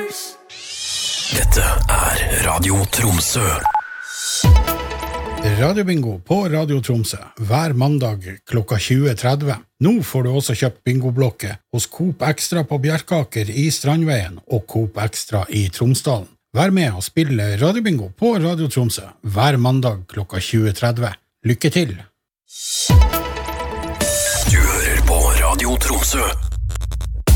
Dette Radio Tromsø. Radiobingo på Radio Tromsø hver mandag klokka 20:30. Nå får du også kjøpt bingoblokket hos Coop Extra på Bjerkaker i Strandveien og Coop Extra i Tromsdalen. Vær med og spille Radiobingo på Radio Tromsø hver mandag klokka 20:30. Lykke til! Du hører på Radio Tromsø.